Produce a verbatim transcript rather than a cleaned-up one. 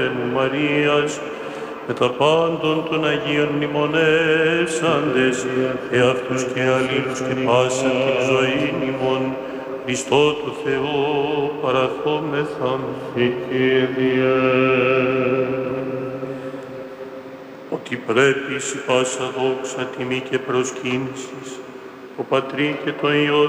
μου Μαρίας, με τα πάντων των Αγίων μνημονεύσαντες, εαυτούς και αλλήλους και πάσαν την ζωή ημών, Χριστό του Θεού παραθόμεθα. Κύριε, ότι πρέπει εις πάσα δόξα, τιμή και προσκύνησης, το Πατρί και το Υιό